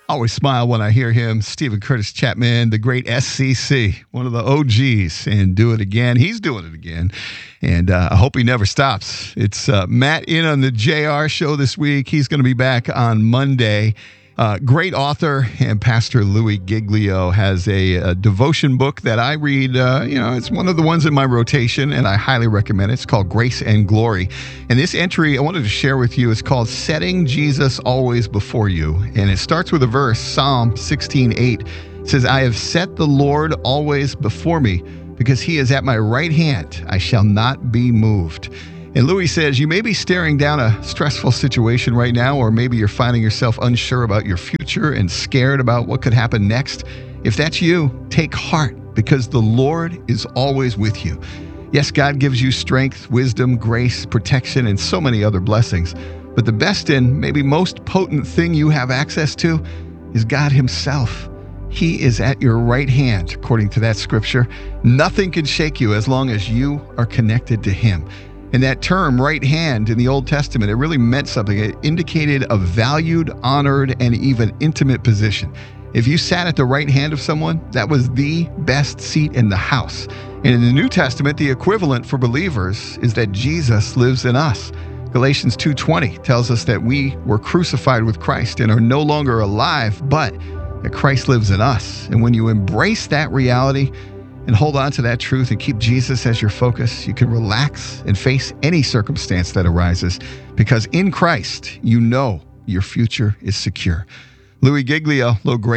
Always smile when I hear him. Stephen Curtis Chapman, the great SCC, one of the OGs, and do it again. He's doing it again, and I hope he never stops. It's Matt in on the JR show this week. He's going to be back on Monday. Great author, and Pastor Louis Giglio has a devotion book that I read. It's one of the ones in my rotation, and I highly recommend it. It's called Grace and Glory. And this entry I wanted to share with you is called Setting Jesus Always Before You. And it starts with a verse, Psalm 16:8. It says, I have set the Lord always before me, because he is at my right hand. I shall not be moved. And Louis says, you may be staring down a stressful situation right now, or maybe you're finding yourself unsure about your future and scared about what could happen next. If that's you, take heart, because the Lord is always with you. Yes, God gives you strength, wisdom, grace, protection, and so many other blessings. But the best and maybe most potent thing you have access to is God himself. He is at your right hand, according to that scripture. Nothing can shake you as long as you are connected to him. And that term, right hand, in the Old Testament, it really meant something. It indicated a valued, honored, and even intimate position. If you sat at the right hand of someone, that was the best seat in the house. And in the New Testament, the equivalent for believers is that Jesus lives in us. Galatians 2:20 tells us that we were crucified with Christ and are no longer alive, but that Christ lives in us. And when you embrace that reality and hold on to that truth and keep Jesus as your focus, you can relax and face any circumstance that arises, because in Christ, you know your future is secure. Louis Giglio, little grace